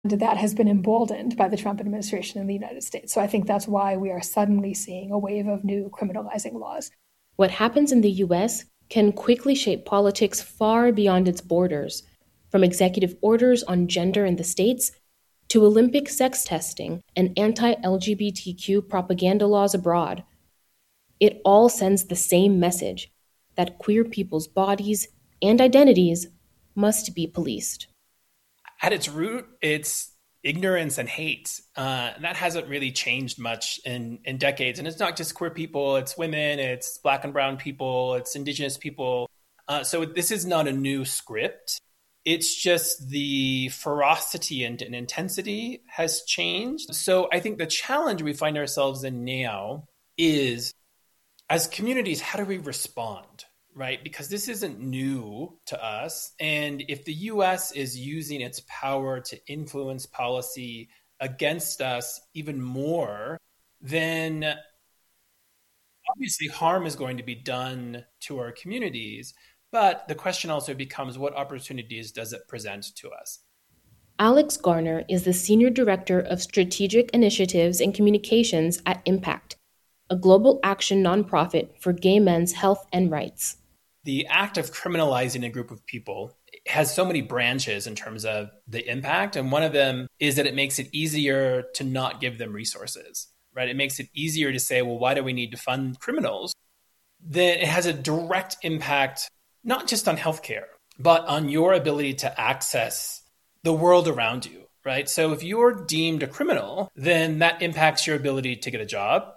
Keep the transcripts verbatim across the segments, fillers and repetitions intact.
that has been emboldened by the Trump administration in the United States. So I think that's why we are suddenly seeing a wave of new criminalizing laws. What happens in the U S can quickly shape politics far beyond its borders, from executive orders on gender in the states to Olympic sex testing and anti-L G B T Q propaganda laws abroad. It all sends the same message, that queer people's bodies and identities must be policed. At its root, it's ignorance and hate. Uh, and that hasn't really changed much in, in decades. And it's not just queer people, it's women, it's Black and brown people, it's Indigenous people. Uh, so this is not a new script. It's just the ferocity and, and intensity has changed. So I think the challenge we find ourselves in now is, as communities, how do we respond? Right? Because this isn't new to us. And if the U S is using its power to influence policy against us even more, then obviously harm is going to be done to our communities. But the question also becomes, what opportunities does it present to us? Alex Garner is the Senior Director of Strategic Initiatives and Communications at Impact, a global action nonprofit for gay men's health and rights. The act of criminalizing a group of people has so many branches in terms of the impact. And one of them is that it makes it easier to not give them resources, right? It makes it easier to say, well, why do we need to fund criminals? Then it has a direct impact, not just on healthcare, but on your ability to access the world around you, right? So if you're deemed a criminal, then that impacts your ability to get a job,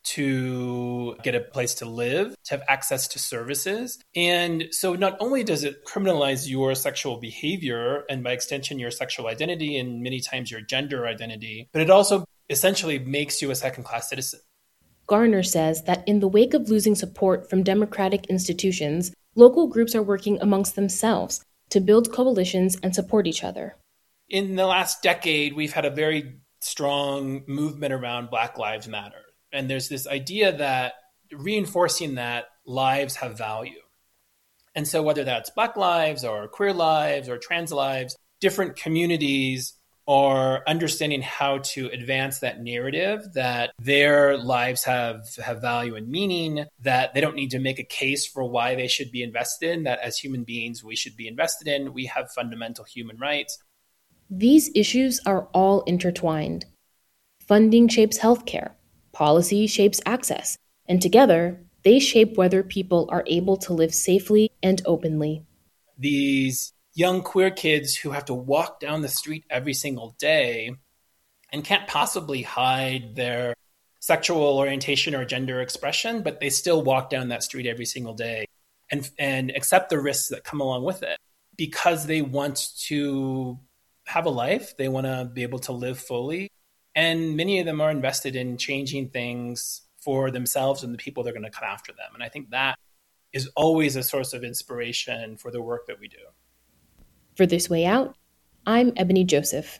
to get a place to live, to have access to services. And so not only does it criminalize your sexual behavior and by extension your sexual identity and many times your gender identity, but it also essentially makes you a second-class citizen. Garner says that in the wake of losing support from democratic institutions, local groups are working amongst themselves to build coalitions and support each other. In the last decade, we've had a very strong movement around Black Lives Matter. And there's this idea that reinforcing that lives have value. And so whether that's Black lives or queer lives or trans lives, different communities are understanding how to advance that narrative that their lives have, have value and meaning, that they don't need to make a case for why they should be invested in, that as human beings we should be invested in. We have fundamental human rights. These issues are all intertwined. Funding shapes healthcare. Policy shapes access, and together, they shape whether people are able to live safely and openly. These young queer kids who have to walk down the street every single day and can't possibly hide their sexual orientation or gender expression, but they still walk down that street every single day and, and accept the risks that come along with it because they want to have a life, they want to be able to live fully. And many of them are invested in changing things for themselves and the people that are going to come after them. And I think that is always a source of inspiration for the work that we do. For This Way Out, I'm Ebony Joseph.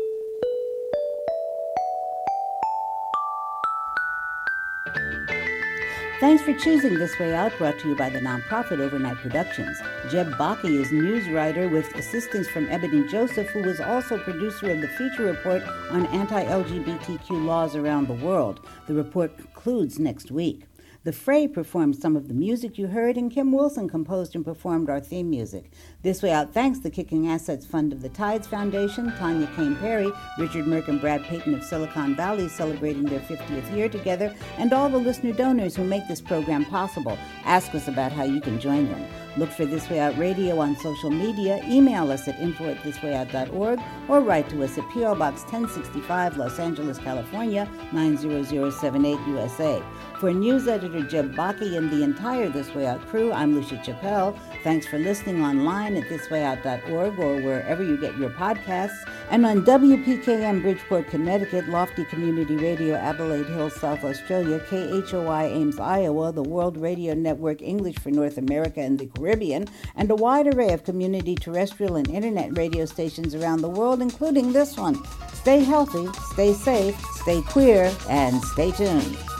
Thanks for choosing This Way Out, brought to you by the nonprofit Overnight Productions. Jeb Baki is news writer with assistance from Ebony Joseph, who was also producer of the feature report on anti-L G B T Q laws around the world. The report concludes next week. The Fray performed some of the music you heard, and Kim Wilson composed and performed our theme music. This Way Out thanks the Kicking Assets Fund of the Tides Foundation, Tanya Kane Perry, Richard Merck and Brad Payton of Silicon Valley celebrating their fiftieth year together, and all the listener donors who make this program possible. Ask us about how you can join them. Look for This Way Out Radio on social media, email us at info at this way out dot org, or write to us at P O Box ten sixty-five, Los Angeles, California, nine zero zero seven eight, U S A. For news editor Jeb Baki and the entire This Way Out crew, I'm Lucia Chappelle. Thanks for listening online at this way out dot org or wherever you get your podcasts, and on W P K M Bridgeport, Connecticut, Lofty Community Radio, Adelaide Hills, South Australia, K H O I Ames, Iowa, the World Radio Network English for North America and the Caribbean, and a wide array of community terrestrial and internet radio stations around the world, including this one. Stay healthy, stay safe, stay queer, and stay tuned.